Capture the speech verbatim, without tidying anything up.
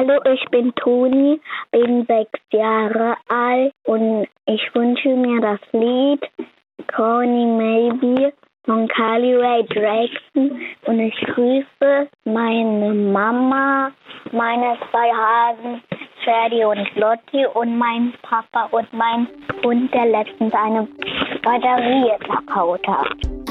Hallo, ich bin Toni, bin sechs Jahre alt und ich wünsche mir das Lied Call Me Maybe von Carly Rae Jepsen und ich grüße meine Mama, meine zwei Hasen, Ferdi und Lotti und meinen Papa und meinen Hund, der letztens eine Batterie verkaut hat.